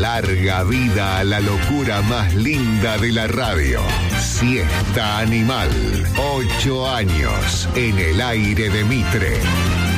Larga vida a la locura más linda de la radio. Siesta Animal. 8 años en el aire de Mitre.